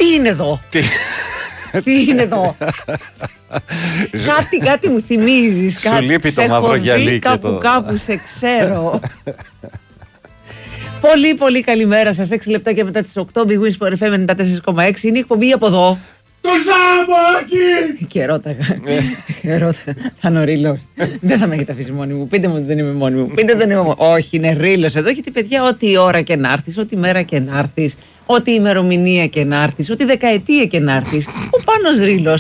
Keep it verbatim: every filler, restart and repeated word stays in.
είναι εδώ? Τι, Τι είναι εδώ? κάτι, κάτι μου θυμίζεις. Σου κάτι, λείπει το σε μαύρο έχω δει γυαλί και κάπου, το- κάπου σε ξέρω. Πολύ πολύ καλημέρα σας. έξι λεπτά και μετά τις οκτώ. Big Wins for εφ εμ ενενήντα τέσσερα κόμμα έξι. Είναι η εκπομπή από εδώ. Το Σάββακι! Και ρώταγα. Και ρώταγα. Θα είναι ο Ρήλος. Δεν θα με έχετε αφήσει μόνη μου. Πείτε μου ότι δεν είμαι μόνη μου. Πείτε δεν είμαι μόνη. Όχι, είναι Ρήλος εδώ. Γιατί παιδιά, ό,τι ώρα και να έρθεις, ό,τι μέρα και να έρθεις, ό,τι ημερομηνία και να έρθεις, ό,τι δεκαετία και να έρθεις, ο Πάνος Ρήλος